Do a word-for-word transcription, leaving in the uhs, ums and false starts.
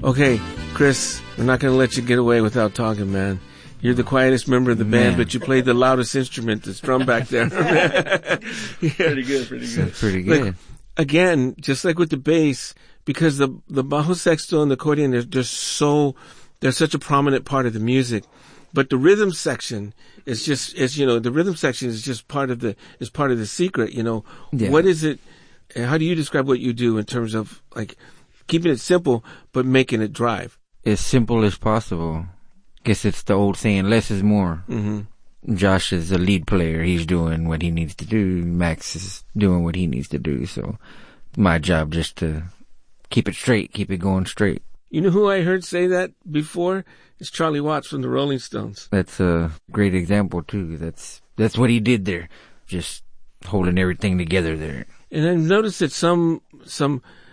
Okay, Chris, we're not going to let you get away without talking, man. You're the quietest member of the band, man, but you played the loudest instrument, the drum back there. Yeah. Pretty good, pretty good. That's pretty good. Like, again, just like with the bass, because the the bajo sexto and the accordion, they're, they're so, they're such a prominent part of the music. But the rhythm section is just, is, you know, the rhythm section is just part of the, is part of the secret, you know. Yeah. What is it, how do you describe what you do in terms of, like, keeping it simple, but making it drive? As simple as possible. Guess it's the old saying, less is more. Mm-hmm. Josh is a lead player. He's doing what he needs to do. Max is doing what he needs to do. So my job just to keep it straight, keep it going straight. You know who I heard say that before? It's Charlie Watts from the Rolling Stones. That's a great example too. That's, that's what he did there. Just holding everything together there. And I've noticed that some, some,